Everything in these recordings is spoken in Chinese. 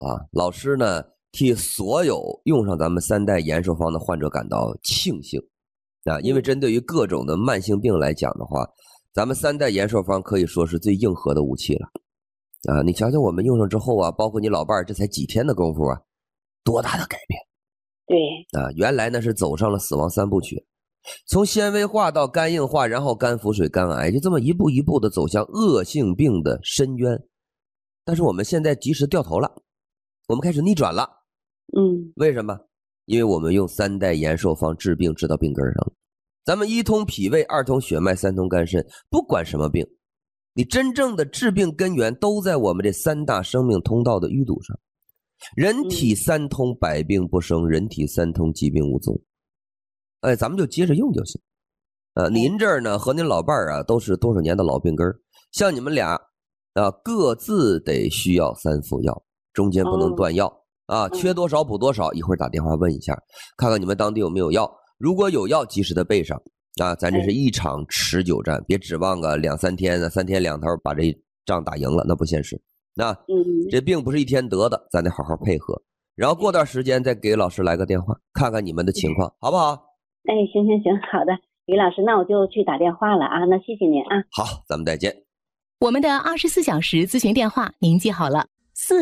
啊，老师呢替所有用上咱们3代延寿方的患者感到庆幸啊，因为针对于各种的慢性病来讲的话，咱们3代延寿方可以说是最硬核的武器了啊！你瞧瞧我们用上之后啊，包括你老伴儿这才几天的功夫啊，多大的改变！ 对啊，原来呢是走上了死亡3部曲，从纤维化到肝硬化，然后肝腹水、肝癌，就这么一步一步的走向恶性病的深渊。但是我们现在及时掉头了，我们开始逆转了。为什么？因为我们用3代延寿方治病治到病根上了。咱们1通脾胃，2通血脉，3通肝肾，不管什么病，你真正的治病根源都在我们这3大生命通道的淤堵上。人体3通，百病不生；人体3通，疾病无踪。哎，咱们就接着用就行。您这儿呢和您老伴儿啊都是多少年的老病根儿，像你们俩啊各自得需要3副药，中间不能断药啊，缺多少补多少，一会儿打电话问一下，看看你们当地有没有药，如果有药及时的备上啊，咱这是一场持久战，别指望个2-3天啊，3天2头把这仗打赢了，那不现实。那这病不是一天得的，咱得好好配合，然后过段时间再给老师来个电话，看看你们的情况，好不好？ 哎，行，好的，李老师，那我就去打电话了啊，那谢谢您啊。 好，咱们再见。 我们的24小时咨询电话您记好了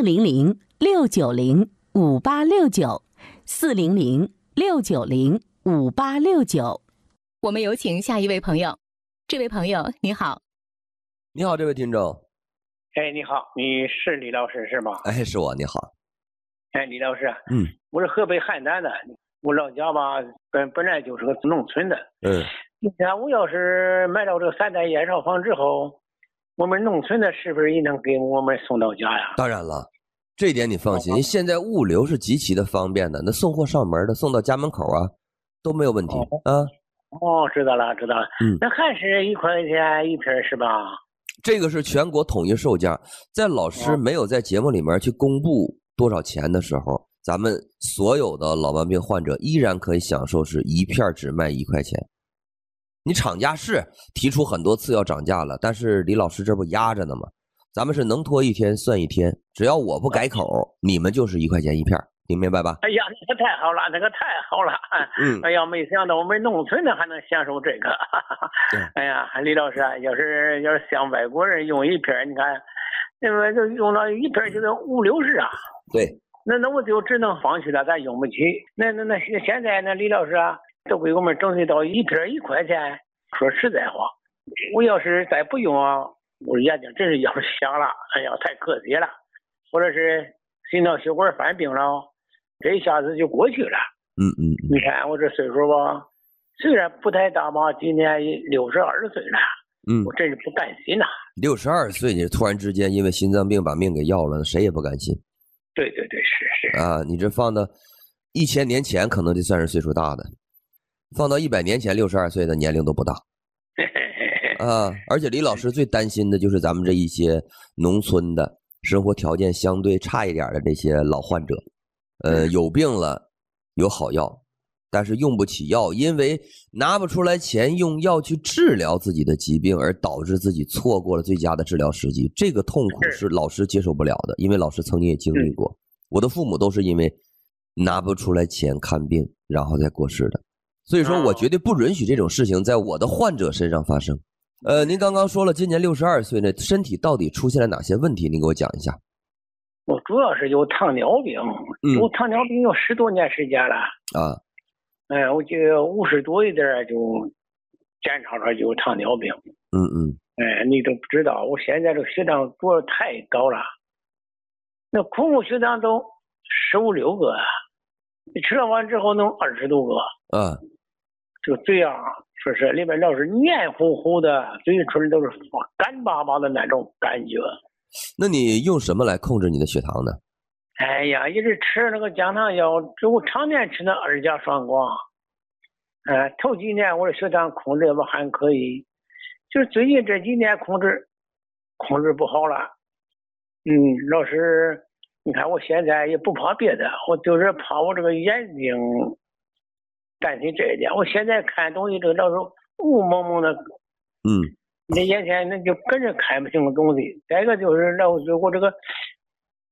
，400-690-5869，400-690-5869。我们有请下一位朋友。这位朋友你好。 你好，这位听众。 哎，你好，你是李老师是吗？ 哎，是我，你好。 哎，李老师，我是河北邯郸的，我老家吧本来就是个农村的。你看我要是买到这个3代延寿方之后，我们农村的是不是也能给我们送到家呀？ 当然了，这一点你放心，现在物流是极其的方便的，那送货上门的，送到家门口啊，都没有问题啊。 知道了。那还是1块钱一瓶是吧？ 这个是全国统一售价，在老师没有在节目里面去公布多少钱的时候，咱们所有的老慢病患者依然可以享受是一片只卖1块钱。你厂家是提出很多次要涨价了，但是李老师这不压着呢吗？咱们是能拖1天算1天，只要我不改口，你们就是1块钱一片，听明白吧？ 哎呀，那个太好了。哎呀，没想到我们农村的还能享受这个。哎呀，李老师，要是像外国人用1片，你看，那么就用了1片就是50-60啊。 对。 那我就只能放弃了，咱用不起。那现在呢，李老师啊，都给我们整理到1片1块钱。说实在话，我要是再不用啊，我眼睛真是要瞎了。哎呀，太可惜了。或者是心脑血管犯病了，这一下子就过去了。你看我这岁数吧，虽然不太大吧，今年62岁了。我真是不甘心呐。 62岁，你突然之间因为心脏病把命给要了，谁也不甘心。 对，是啊，你这放到1000年前可能就算是岁数大的，放到100年前62岁的年龄都不大。啊，而且李老师最担心的就是咱们这一些农村的生活条件相对差一点的这些老患者，有病了有好药，但是用不起药，因为拿不出来钱用药去治疗自己的疾病，而导致自己错过了最佳的治疗时机。这个痛苦是老师接受不了的，因为老师曾经也经历过。我的父母都是因为拿不出来钱看病，然后再过世的。所以说我绝对不允许这种事情在我的患者身上发生。您刚刚说了，今年62岁呢，身体到底出现了哪些问题？您给我讲一下。 我主要是有糖尿病，有糖尿病有10多年时间了啊。我就50多一点就检查出来就有糖尿病。你都不知道，我现在这个血糖多少太高了，那空腹血糖都15-16个，你吃了完之后能20多个。这个嘴啊，说是里边老是黏糊糊的，嘴唇都是干巴巴的那种感觉。 那你用什么来控制你的血糖呢？ 哎呀，一直吃那个降糖药，就常年吃那2甲双肟。头几年我的血糖控制吧还可以，就是最近这几年控制不好了。老师，你看我现在也不怕别的，我就是怕我这个眼睛，担心这一点。我现在看东西这个老是雾蒙蒙的。你眼前那就跟着看不清的东西。再一个就是老是我这个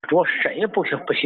主要肾也不行。